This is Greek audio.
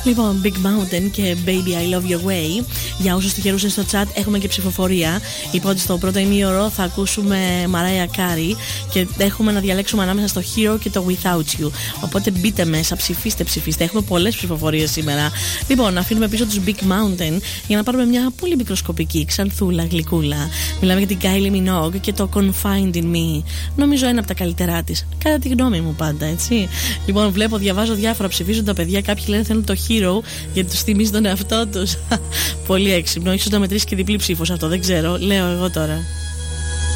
Λοιπόν, Big Mountain και Baby I Love Your Way. Για όσους τυχερούσαν στο chat, έχουμε και ψηφοφορία. Είπα ότι στο πρώτο ημίωρο θα ακούσουμε Mariah Carey και έχουμε να διαλέξουμε ανάμεσα στο Hero και το Without You. Οπότε μπείτε μέσα, ψηφίστε. Έχουμε πολλές ψηφοφορίες σήμερα. Λοιπόν, αφήνουμε πίσω τους Big Mountain για να πάρουμε μια πολύ μικροσκοπική ξανθούλα γλυκούλα. Μιλάμε για την Kylie Minogue και το Confined in Me. Νομίζω ένα από τα καλύτερά της. Κατά τη γνώμη μου πάντα, έτσι. Λοιπόν, διαβάζω διάφορα, ψηφίζουν τα παιδιά. Κάποιοι λένε θέλουν το Hero γιατί τους θυμίζει τον εαυτό τους. Πολύ έξυπνο. Ίσως να μετρήσει και διπλή ψήφος αυτό, δεν ξέρω. Λέω εγώ τώρα.